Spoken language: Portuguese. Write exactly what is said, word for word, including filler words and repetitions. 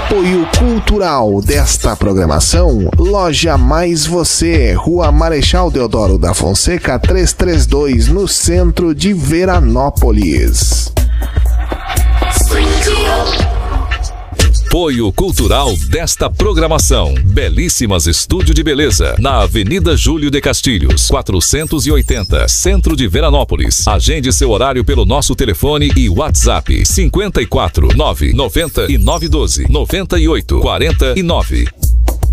Apoio cultural desta programação, Loja Mais Você, Rua Marechal Deodoro da Fonseca, trezentos e trinta e dois, no centro de Veranópolis. Apoio cultural desta programação. Belíssimas Estúdio de Beleza, na Avenida Júlio de Castilhos, quatrocentos e oitenta, centro de Veranópolis. Agende seu horário pelo nosso telefone e WhatsApp cinquenta e quatro, nove noventa e nove doze, noventa e oito, quarenta e nove.